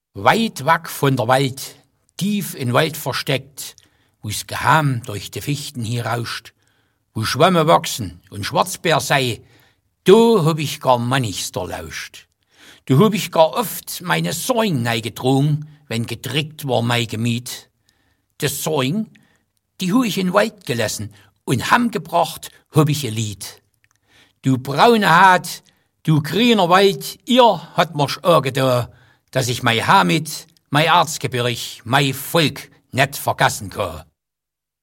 Weit weg von der Welt, tief in Wald versteckt, wo's geheim durch die Fichten hier rauscht, wo Schwämme wachsen und Schwarzbär sei, do hab ich gar mannichster lauscht. Du hab ich gar oft meine Säung neigedrungen, wenn gedrickt war mein Gemüt. Das Säung, die hu ich in Wald gelassen und heimgebracht hab ich ihr Lied. Du braune Haat, du grüner Wald, ihr hat mir's da, dass ich mei Hamid, mei Erzgebirg, mei Volk net vergessen kann.